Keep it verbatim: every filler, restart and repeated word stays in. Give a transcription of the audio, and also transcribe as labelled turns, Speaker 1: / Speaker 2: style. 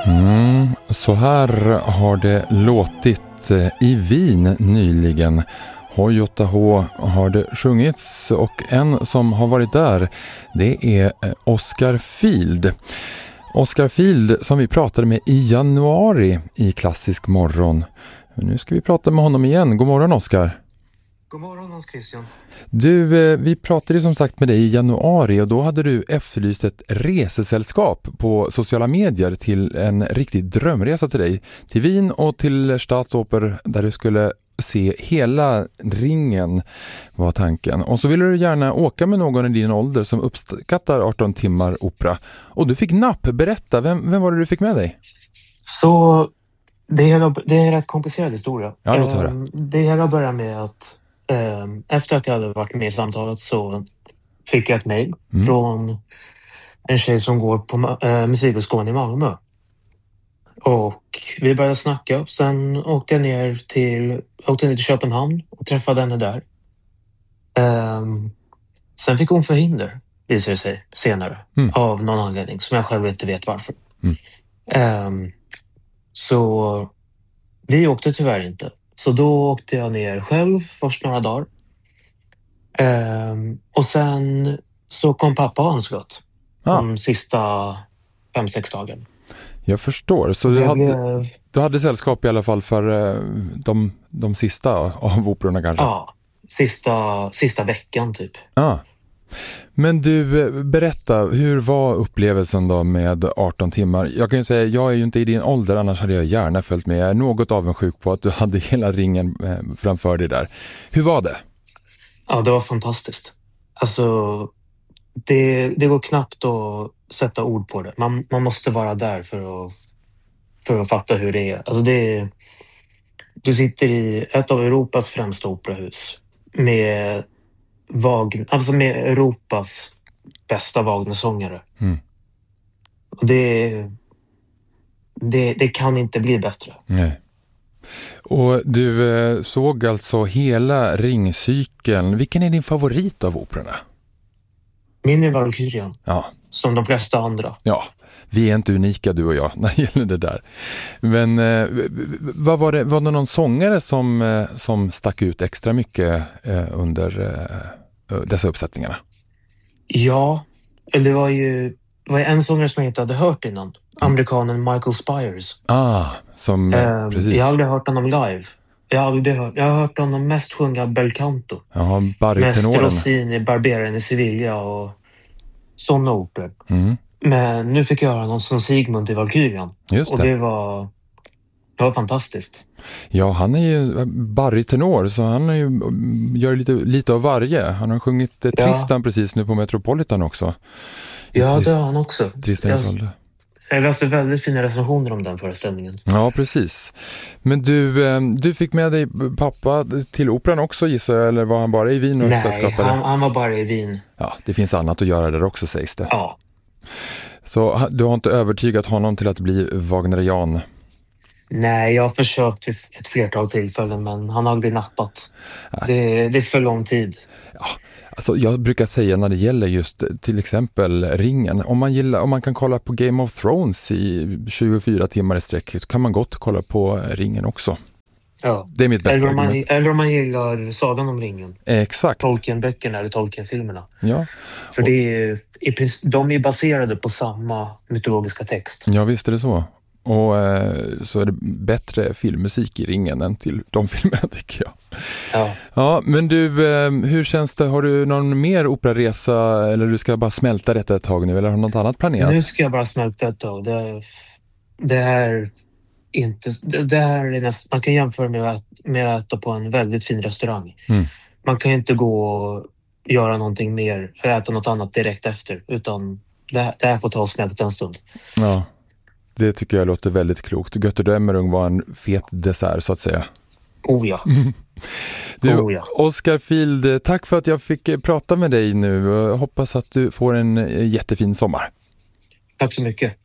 Speaker 1: Mm, så här har det låtit i Wien nyligen. Hoj åtta H har det sjungits och en som har varit där, det är Oscar Field. Oscar Field som vi pratade med i januari i Klassisk morgon. Nu ska vi prata med honom igen. God morgon Oscar.
Speaker 2: God morgon Hans Christian.
Speaker 1: Du, vi pratade som sagt med dig i januari och då hade du efterlyst ett resesällskap på sociala medier till en riktig drömresa till dig. Till Wien och till Staatsoper där du skulle se hela Ringen var tanken. Och så ville du gärna åka med någon i din ålder som uppskattar arton timmar opera. Och du fick napp. Berätta, vem, vem var det du fick med dig?
Speaker 2: Så det hela, det är en rätt komplicerad historia.
Speaker 1: Ja, låt höra.
Speaker 2: Det hela börjar med att efter att jag hade varit med i samtalet så fick jag ett mejl mm. från en tjej som går på äh, musikhögskolan i Malmö. Och vi började snacka. Sen åkte jag ner till, åkte ner till Köpenhamn och träffade henne där. Um, sen fick hon förhinder, visade sig senare. Mm. Av någon anledning som jag själv inte vet varför. Mm. Um, så vi åkte tyvärr inte. Så då åkte jag ner själv först några dagar. Um, och sen så kom pappa och anslöt. Ah. De sista fem, sex dagarna.
Speaker 1: Jag förstår. Så du hade, blev... du hade sällskap i alla fall för de, de sista av operorna kanske?
Speaker 2: Ja, sista, sista veckan typ.
Speaker 1: Ah. Men du, berätta, hur var upplevelsen då med arton timmar? Jag kan ju säga, jag är ju inte i din ålder, annars hade jag gärna följt med. Jag är något avundsjuk på att du hade hela Ringen framför dig där. Hur var det?
Speaker 2: Ja, det var fantastiskt. Alltså, det, det går knappt att sätta ord på det. Man, man måste vara där för att, för att fatta hur det är. Alltså det, du sitter i ett av Europas främsta operahus med Wagner, alltså med Europas bästa Wagner-sångare. Mm. Och det, det, det kan inte bli bättre.
Speaker 1: Nej. Och du eh, såg alltså hela ringcykeln. Vilken är din favorit av operorna?
Speaker 2: Min är Valkyrien.
Speaker 1: Ja.
Speaker 2: Som de flesta andra.
Speaker 1: Ja, vi är inte unika du och jag när det gäller det där. Men eh, vad var det, var det någon sångare som, eh, som stack ut extra mycket eh, under eh, dessa uppsättningarna?
Speaker 2: Ja, det var ju det var en sångare som jag inte hade hört innan. Amerikanen Michael Spires.
Speaker 1: Ah, som, eh, precis.
Speaker 2: Jag har aldrig hört honom live. Jag har, aldrig hört, jag har hört honom mest sjunga bel canto.
Speaker 1: Jaha, barytenoren.
Speaker 2: Mest Rossini, Barberaren i Sevilla och sådana operor. Mm. Men nu fick jag höra någon som Sigmund i Valkyrien.
Speaker 1: Just det.
Speaker 2: Och det var, det var fantastiskt.
Speaker 1: Ja, han är ju barytenor så han är ju, gör lite, lite av varje. Han har sjungit Tristan ja. precis nu på Metropolitan också.
Speaker 2: Ja, det har han också.
Speaker 1: Tristan i Isolde.
Speaker 2: Jag läste väldigt fina recensioner om den föreställningen.
Speaker 1: Ja, precis. Men du, du fick med dig pappa till operan också, gissar jag, eller var han bara i Wien? Och
Speaker 2: Nej, han, han var bara i Wien.
Speaker 1: Ja, det finns annat att göra där också, sägs det.
Speaker 2: Ja.
Speaker 1: Så du har inte övertygat honom till att bli wagnerian?
Speaker 2: Nej, jag har försökt vid ett flertal tillfällen, men han har aldrig nappat. Det, det är för lång tid.
Speaker 1: Ja, alltså jag brukar säga när det gäller just till exempel Ringen, om man gillar, om man kan kolla på Game of Thrones i tjugofyra timmar i sträck så kan man gott kolla på Ringen också.
Speaker 2: Ja.
Speaker 1: Det är mitt bästa
Speaker 2: eller om, man,
Speaker 1: argument.
Speaker 2: eller om man gillar Sagan om ringen.
Speaker 1: Exakt.
Speaker 2: Tolkien-böckerna eller Tolkien-filmerna.
Speaker 1: Ja.
Speaker 2: För det är, de är baserade på samma mytologiska text.
Speaker 1: Ja, visst är det så. Och eh, så är det bättre filmmusik i Ringen än till de filmerna, tycker jag.
Speaker 2: Ja.
Speaker 1: Ja, men du, eh, hur känns det? Har du någon mer operaresa eller du ska bara smälta detta ett tag nu eller har du något annat planerat?
Speaker 2: Nu ska jag bara smälta ett tag. Det, det här inte det, det här är näst, man kan jämföra med att, med att äta på en väldigt fin restaurang. Mm. Man kan inte gå och göra någonting mer eller äta något annat direkt efter, utan det, det här får ta och smälta en stund.
Speaker 1: Ja. Det tycker jag låter väldigt klokt. Götterdämmerung var en fet dessert så att säga.
Speaker 2: Oh ja.
Speaker 1: Du,
Speaker 2: oh ja.
Speaker 1: Oscar Field, tack för att jag fick prata med dig nu. Jag hoppas att du får en jättefin sommar.
Speaker 2: Tack så mycket.